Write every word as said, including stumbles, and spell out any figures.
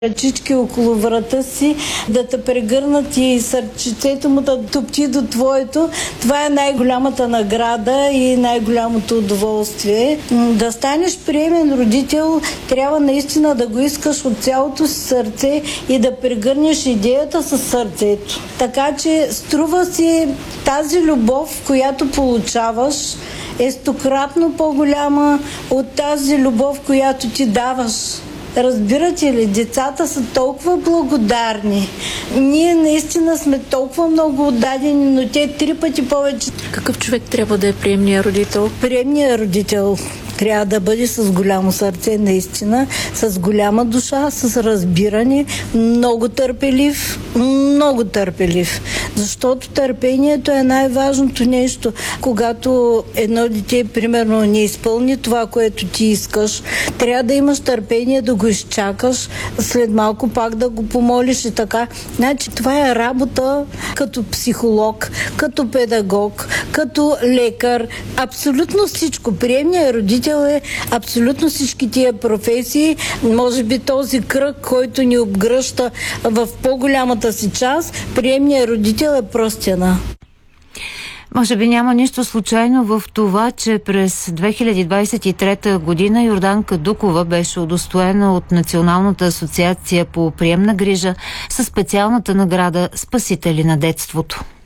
ръчички около врата си, да те прегърнат и сърчицето му да топти до твоето. Това е най-голямата награда и най-голямото удоволствие. Да станеш приемен родител, трябва наистина да го искаш от цялото си сърце и да прегърнеш идеята със сърцето. Така че струва си тази любов, която получаваш, е стократно по-голяма от тази любов, която ти даваш. Разбирате ли, децата са толкова благодарни. Ние наистина сме толкова много отдадени, но те три пъти повече. Какъв човек трябва да е приемният родител? Приемният родител трябва да бъде с голямо сърце, наистина, с голяма душа, с разбиране, много търпелив, много търпелив. Защото търпението е най-важното нещо. Когато едно дете, примерно, не изпълни това, което ти искаш, трябва да имаш търпение да го изчакаш, след малко пак да го помолиш и така. Значи, това е работа като психолог, като педагог, като лекар, абсолютно всичко. Приемният родител е абсолютно всички тия професии. Може би този кръг, който ни обгръща в по-голямата си част, приемният родител е простяна. Може би няма нищо случайно в това, че през две хиляди двадесет и трета година Йорданка Дукова беше удостоена от Националната асоциация по приемна грижа със специалната награда „Спасители на детството“.